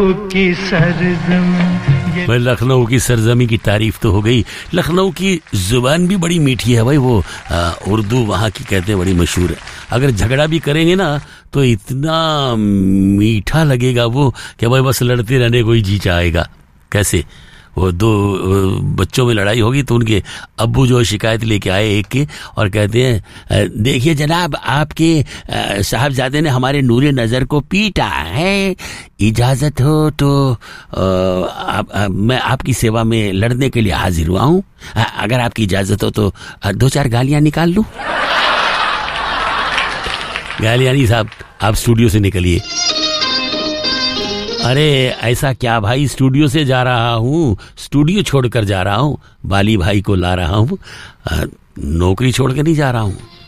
की सरजमी, भाई लखनऊ की सरजमी की तारीफ तो हो गई। लखनऊ की जुबान भी बड़ी मीठी है भाई, वो उर्दू वहाँ की कहते हैं बड़ी मशहूर है। अगर झगड़ा भी करेंगे ना तो इतना मीठा लगेगा वो कि भाई बस लड़ते रहने को ही जी चाहेगा। कैसे वो दो बच्चों में लड़ाई होगी तो उनके अब्बू जो शिकायत लेके आए एक के और कहते हैं देखिए जनाब, आपके साहबजादे ने हमारे नूरे नज़र को पीटा है, इजाज़त हो तो मैं आपकी सेवा में लड़ने के लिए हाजिर हुआ हूँ, अगर आपकी इजाज़त हो तो 2-4 गालियाँ निकाल लूँ। गालियाँ नहीं साहब, आप स्टूडियो से निकलिए। अरे ऐसा क्या भाई, स्टूडियो से जा रहा हूँ, स्टूडियो छोड़कर जा रहा हूँ, बाली भाई को ला रहा हूँ, नौकरी छोड़ के नहीं जा रहा हूँ।